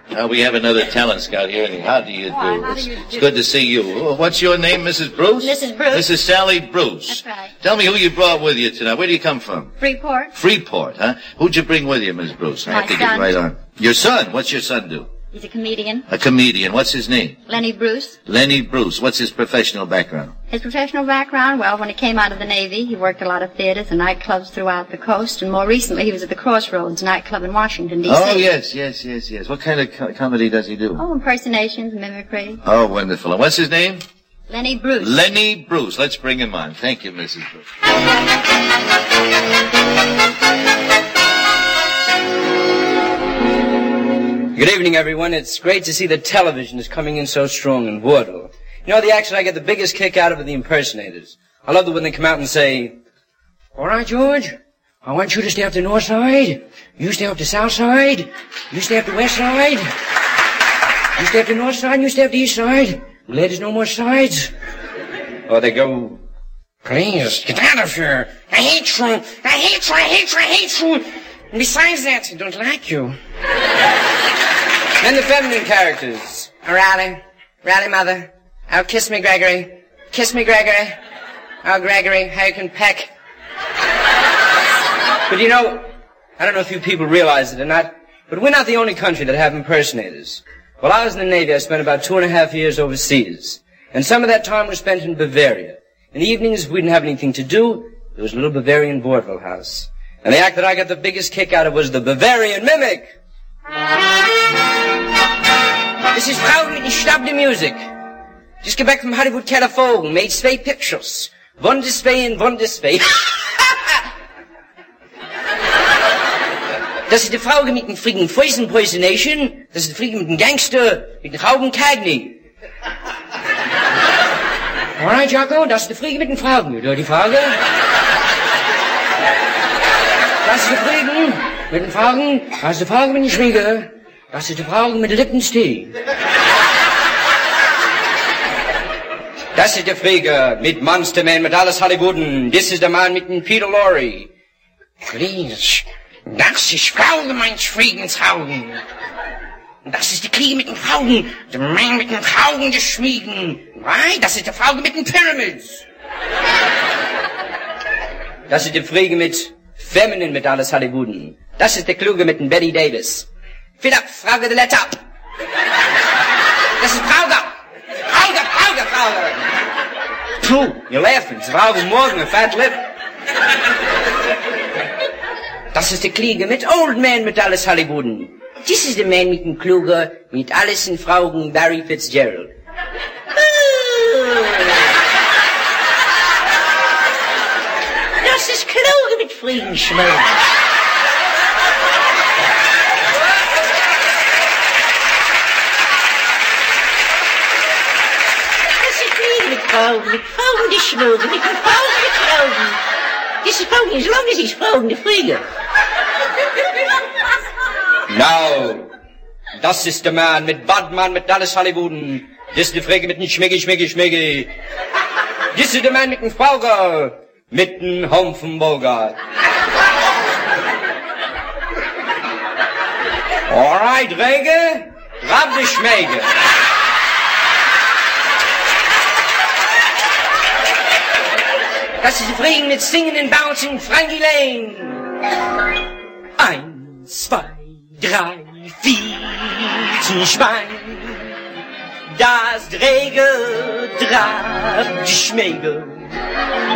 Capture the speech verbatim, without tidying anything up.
Uh, we have another talent scout here. How do you do? Why, how It's, do you do? it's good to see you. What's your name, Missus Bruce? Missus Bruce. Missus Sally Bruce. That's right. Tell me who you brought with you tonight. Where do you come from? Freeport. Freeport, huh? Who'd you bring with you, Miss Bruce? I My have to get son. right on. Your son. What's your son do? He's a comedian. A comedian. What's his name? Lenny Bruce. Lenny Bruce. What's his professional background? His professional background, well, when he came out of the Navy, he worked a lot of theaters and nightclubs throughout the coast, and more recently he was at the Crossroads nightclub in Washington, D C Oh, yes, yes, yes, yes. What kind of co- comedy does he do? Oh, impersonations, mimicry. Oh, wonderful. And what's his name? Lenny Bruce. Lenny Bruce. Let's bring him on. Thank you, Missus Bruce. Good evening, everyone. It's great to see that television is coming in so strong in vaudeville. You know, the action I get the biggest kick out of are the impersonators. I love it when they come out and say, "All right, George, I want you to stay up the north side. You stay up the south side. You stay up the west side. You stay up the north side and you stay up the east side. Glad there's no more sides." Or they go, "Please, get out of here. I hate you. I hate you. I hate you. I hate you. And besides that, I don't like you." And the feminine characters. Oh, Riley. Riley, mother. Oh, kiss me, Gregory. Kiss me, Gregory. Oh, Gregory, how you can peck. But you know, I don't know if you people realize it or not, but we're not the only country that have impersonators. While I was in the Navy, I spent about two and a half years overseas. And some of that time was spent in Bavaria. In the evenings, if we didn't have anything to do, there was a little Bavarian vaudeville house. And the act that I got the biggest kick out of was the Bavarian Mimic. This is Frau mit Stab the Music. Just get back from Hollywood, California. Made zwei pictures. One this way and one this way. Das ist die Frau mit dem frigen Poison Poisonation. Das ist die Frau mit dem Gangster, mit dem Rauben Cagney. Alright, Jocko, das ist die Frau mit dem Fragen. Oder die Frage? Das ist die Frau mit den Fragen. Das ist die Frage mit den Schwieger. Das ist die Frage mit Lippenstee. Das ist der Flieger mit Monsterman, mit alles Hollywooden. Das ist der Mann mit dem Peter Lorre. Please, das ist Frau mein Schwiegensaugen. Das ist die Kriege mit den Augen, der Mann mit den Augen des Schmieden. Right? Das ist die Frau mit den Pyramids. Das ist die Flieger mit Feminine, mit alles Hollywooden. Das ist der Kluge mit dem Betty Davis. Fill up, Frauge, the let up. Das ist Frauge. Frauge, Frauge, Frauge. Puh, you're laughing. It's Frauge Morgan, a fat lip. Das ist der Kliege mit Old Man mit alles Hollywooden. This is the man mit dem Kluge mit alles in Fraugen Barry Fitzgerald. Das ist Kluge mit Friedenschmelz. Frauen, mit Frauen, die schmoren, mit Frauen, mit Frauen. This is Frauen as long as he's Frauen, the Flieger. Now, das ist der Mann mit Badman, mit Dallas Hollywooden. Das ist die Frage mit dem Schmiggi, Schmiggi, Schmiggi. Das ist der Mann mit dem Frauger, mit dem Humpfenburger. Alright, Rege, grab die Schmäge. Das ist die Frieden mit Singen, Bouncing, Frankie Lane. Eins, zwei, drei, vier, zum Schwein. Das Träger traf die Schmäge.